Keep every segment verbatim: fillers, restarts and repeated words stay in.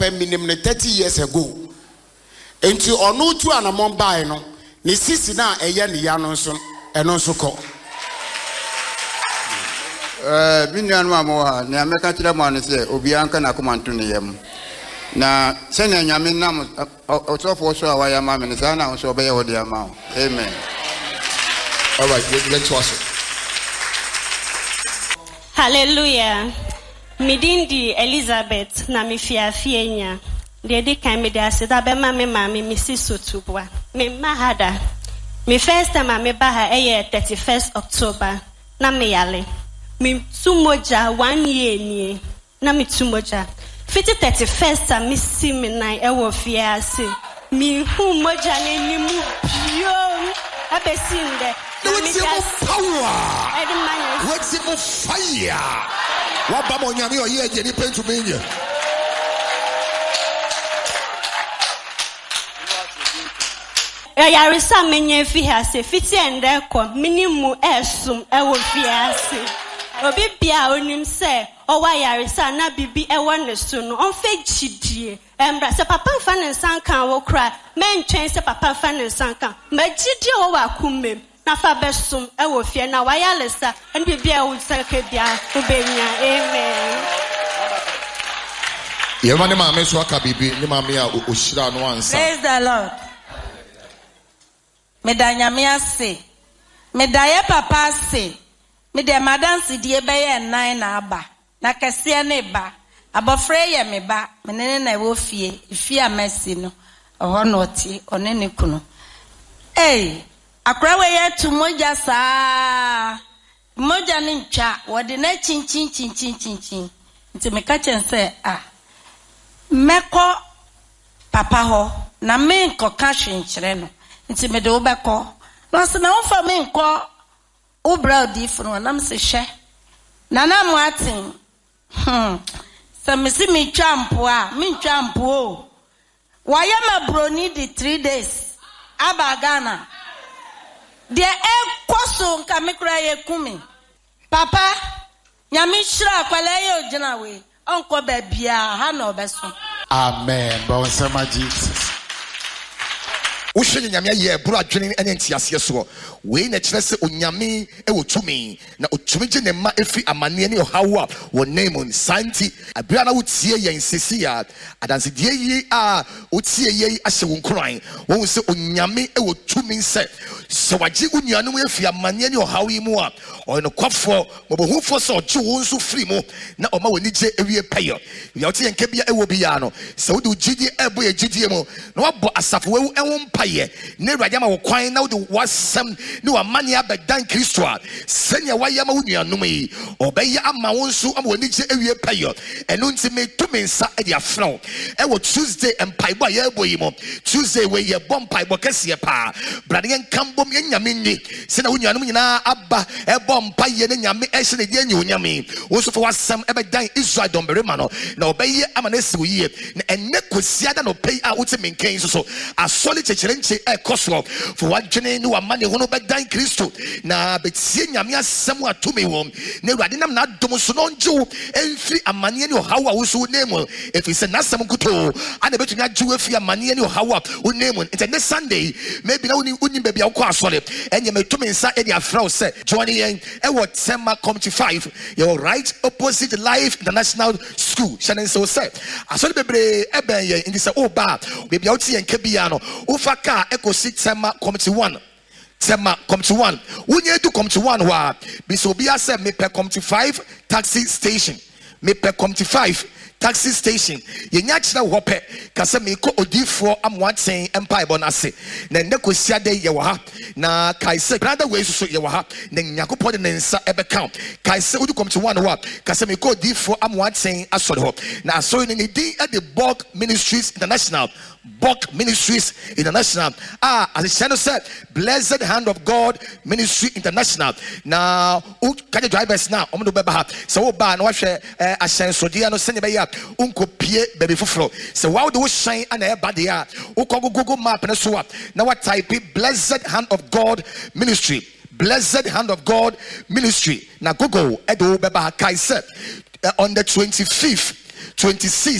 papa minimum thirty years ago. Enti ono tu anamon bae no ne sisi na eye ne ya no nso eno nso ko. Eh binuanu amoa ne ameka kire mo ane se obi anka na komanto ne yam. Na se na nyame nam otofo so awaya ma me ne sa na so obeye wode ama. Amen. All right, let's watch it. Hallelujah. Midindi Elizabeth na mifia fienya. Dedi kan me da seda be ma me ma me Missus Otubwa. Me mahada. Me first time me baha eye thirty-first October. Na me yale. Me tumoja one year ni. Na me tumoja. Fifty thirty-first time me si me nai ewo fiase. Me hu moja ne ni mu bio. Abesinde. What's your power? What's your fire? What bamo nyami or ye jeni pen to me? Yarisa menye fiase fiti ende ko minimu esum ewo fiase. Obi bia onim se owa yarisa na bibi ewo ne so no onfe chidie. Embra se papa fa ne nsankan wo kra mentwen se papa fa ne nsankan magidie wo wa kumem. Na fa besum ewo fie na wayalesa and bibia wo seke bia obenya. Amen. Yema ne ma me so aka bibi ne ma me a ohira no ansa. Praise the Lord. Me da nyame ase. Me da ye papa ase. Me de madansi die be ye nan na aba. Na kese ne ba. Abofre ye me ba. Me ne na wo fie. Fie amasi no. Oho no ti one ne kunu. Eh akra we ye tu moja saa moja ni ncha wode na chin chin chin chin chin chin nti me ka chen say ah meko papa ho na me nko ka hwenkyere no nti me de wo beko no se na wo fa me nko wo bra odi funu na me se hwe na na mo atin hm se me si me twampo a me twampo o wa ye ma broni di three days abagana. De e kwaso nka mekra ye kumi papa nyame hira kwala ye ogina we onko ba bia ha na obeso. Amen. But when some Jesus Ushenya nyame ye bro adwene ene ntiase so we na kire se onyame e wotumi na otumi je ne ma efi amane ne ohawo wo name santi abira na wotie yen sesi ya adanse die yi a wotie yi ahye wo nkran wo se onyame e wotumi se se waje unuanu mu efi amane ne ohawo yi mu a ono kwafo mobohufo se oje wo nso firi mu na oma woni je ewie payo ya wotie nka bia e wo bia no se wo de gidi e bo ye gidi mu na wabo asafo wo enwo mpa ye ne radiama wo kwan na wo de wasam ne wa mane abedan Kristo a senya wayama wo nuanom yi obeya ama wo nso ama woni je ewie payo eno nti me to me nsa e de afro e wo Tuesday empaibo ya ebo yi mo Tuesday we ye bom paibo kese pa brade yen kambom ye nyame ni se na wo nuanom nyina aba e bom paye ne nyame e hye ne de nyu nyame wo so fo wasam e bedan Israel dombere ma no na obeye ama na si wo yi na enne kosia da no pay a wo te menken so so asole chechere nche e koso for wadwene ni wa mane hono bedan Kristo na betie nyame asem atumi wom na urade nam na dom so no nju emfi amane ni ohawa wo so name if is na asem kuto ana betumi aju afi amane ni ohawa wo name it next Sunday maybe na uni uni baby akọ asole enye metumi nsa e dia frau se join yen e wo Tema Community five you're right opposite Life International School shanen so say asole bebre e ben yen indi se o ba baby out yen kabia no wo fa ka ekosi Tema Community one Tema Community one unye do Community one wa bi so bia se me per Community five taxi station me per Community five taxi station yenya kira wo pe kase me ko odifo amwaten empire bonase na ne kosia de ye wo ha na kaise brother we so ye wo ha na nyakopɔ de nsa ebe count kaise odi Community one wa kase me ko odifo amwaten asɔre ho na asɔre ne di at the Bok Ministries International Bok Ministries International ah as the channel said Blessed Hand of God Ministry International now who can you drivers now omo do beba ha so wo ba na wa hwɛ ahyɛnsode no sene be ya unko pie baby fufuro so wow do shine and e ba de a wo ko Google map na so na what type Blessed Hand of God Ministry Blessed Hand of God Ministry na Google edo beba ha kai said on the twenty-fifth twenty-sixth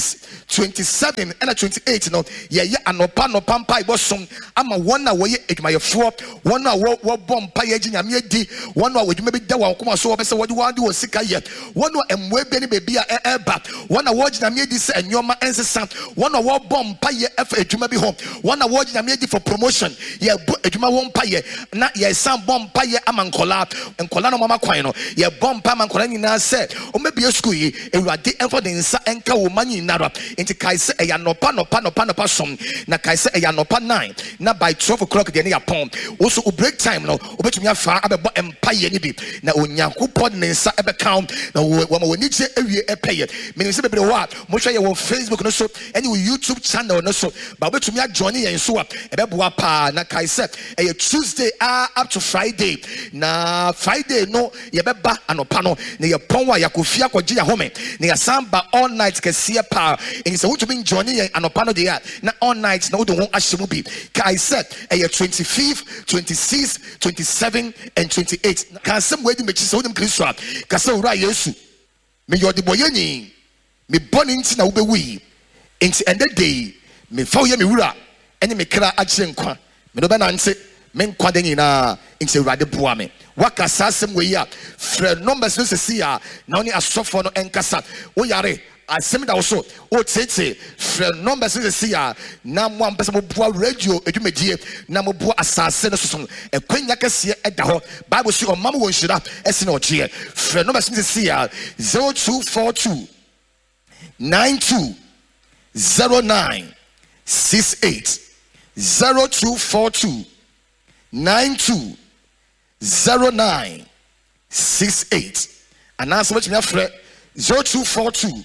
twenty-seven and twenty-eight no ye ye anopa no pampa ibosom ama one a wo ye edwumayefo one a wo wo bom pa ye ginyame di one a wodwuma bi da wa nkoma so obese wodi wadi wo sika ye one a emwe be ne bebi a eba one a wo ginyame di se enyoma ensesa one a wo bom pa ye efa edwuma bi ho one a wo ginyame di for promotion ye edwuma wo mpa ye na ye san bom pa ye ama nkola nkola no mama kwan no ye bom pa ama nkola nyina se o mebie school yi ewurade enfo de nsa enka wo manyi nara enti kai se eya nopa nopa nopa nopa som na kai se eya nopa nine na by twelve o'clock de ne ya pon wo so break time no obetumi afa abebo empa ye ni bi na onyankopod ne nsa ebe count na wo ma woni je ewie epeye menim se bebre wo a mo hwe ye wo Facebook no so ene wo YouTube channel no so ba obetumi a join ye so a ebe boa pa na kai se eye Tuesday uh, up to Friday na Friday no ye beba anopa no na ye pon wa yakofia kwaji ya home na ya samba all night kese pa eni se wotumi join ye anopa no de na all night na wo do ho ahyemu bi kai se eye twenty-fifth twenty-sixth twenty-seven and twenty-eight kan sem we di mechi se wodem Kristo a ka se wura Yesu me yodi boyeni me boni nti na wo be wi enti ende day me fa wo ye me wura ene me kra agye nkwa me do be na nti men kwade nyina nti Awurade boa me waka sasem we ya frɛ numbers no sesi a na oni asofo no enkasa wo yare asem da wo so o tete frɛ numbers no sesi a na mo ampesa mo boa radio edwumadie na mo boa asase no so so ekwanya kase ɛda hɔ bible si ɔmam wɔ nhyira ɛse na ɔgye frɛ numbers no sesi a zero two four two nine two zero nine six eight zero two four two nine two zero nine six eight and now so much me afre zero two four two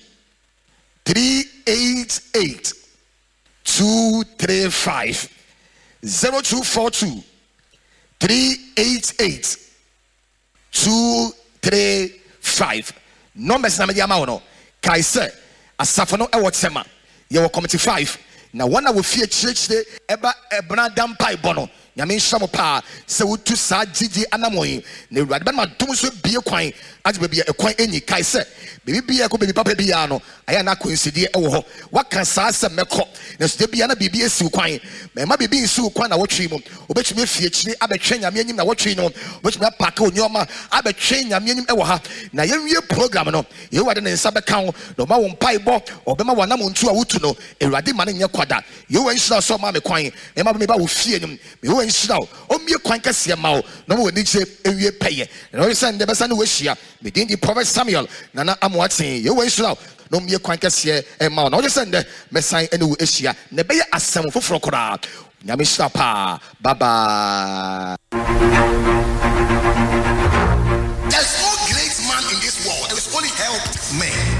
three eight eight two three five zero two four two three eight eight two three five numbers na me dia ma no kai se asafo no e wo tema ye wo committee five na wana wo fie chirechire eba ebna dampai bono nyame nhyamo pa se wotu sa gigi anamoyi na Awurade ba ma dum so bie kwan age ba bia ekwan enyi kai se bebi bia ko bebi papa bia no aya na konsidie ewo ho waka sa se mekọ na so bia na bibi esi kwan ma ma bibi esi kwan na wotwe mu obetumi fie chire abetwe nyame enyim na wotwe no obetumi apaka onyoma abetwe nyame enyim ewo ha na yenwie program no Awurade ne nsa beka ho no ma wo mpaibo obema wana mo ntu a wotu no Awurade ma ne nye kwada yewo nhyira so ma me kwan e ma me ba wo fie enyim me nhyira o mie kwan kase ma o na mo ni gye ewie peye na o send be send we hia me din di prophet Samuel na na amoaten ye we nhyira no mie kwan kase e ma o na o send me san ene wo ehia na be ye asem foforo kora nyame hira pa baba. There's no great man in this world, there is only helped men.